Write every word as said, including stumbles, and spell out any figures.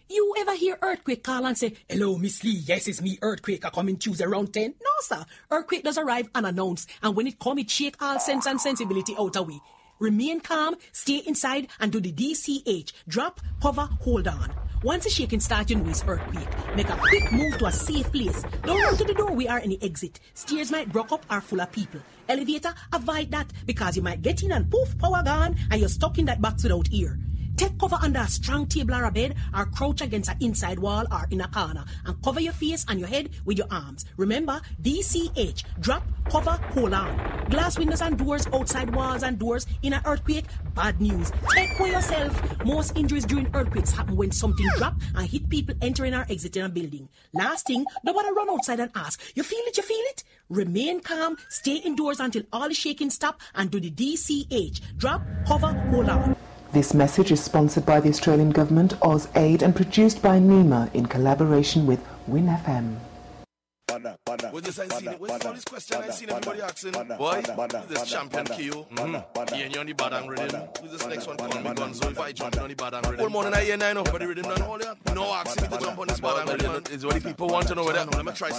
You ever hear earthquake call and say, hello, Miss Lee, yes, it's me, earthquake, I coming Tuesday around ten? No, sir. Earthquake does arrive unannounced, and when it come, it shake all sense and sensibility out of we. Remain calm, stay inside, and do the D C H. Drop, cover, hold on. Once the shaking starts, you know it's earthquake. Make a quick move to a safe place. Don't run to the door, we are in the exit. Stairs might block up or full of people. Elevator, avoid that, because you might get in and poof, power gone, and you're stuck in that box without ear. Take cover under a strong table or a bed, or crouch against an inside wall or in a corner, and cover your face and your head with your arms. Remember, D C H, drop, cover, hold on. Glass windows and doors, outside walls and doors in an earthquake, bad news. Take care yourself. Most injuries during earthquakes happen when something drop and hit people entering or exiting a building. Last thing, don't want to run outside and ask, you feel it, you feel it? Remain calm, stay indoors until all the shaking stop, and do the D C H, drop, cover, hold on. This message is sponsored by the Australian Government, AusAid, and produced by NEMA in collaboration with Win F M. With this I seen it, with all this question I seen everybody asking, boy, with this champion Q, mm-hmm. Yeah, you're on the badang rhythm. With this next one, call me Gonzo, if I jump on the badang rhythm. All morning I hear nine, but the rhythm done all that. No asking me to jump on this badang rhythm. It's what the people want to know whether. Let me try